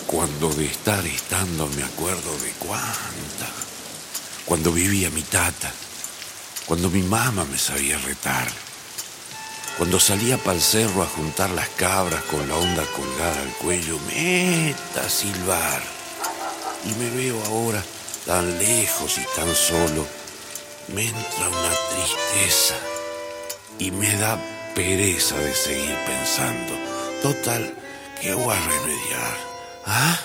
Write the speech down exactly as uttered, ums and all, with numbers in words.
Cuando de estar estando me acuerdo de cuánta. Cuando vivía mi tata. Cuando mi mamá me sabía retar. Cuando salía pa'l cerro a juntar las cabras con la onda colgada al cuello, meta a silbar. Y me veo ahora tan lejos y tan solo. Me entra una tristeza y me da pereza de seguir pensando. Total, ¿qué voy a remediar? ¿Ah?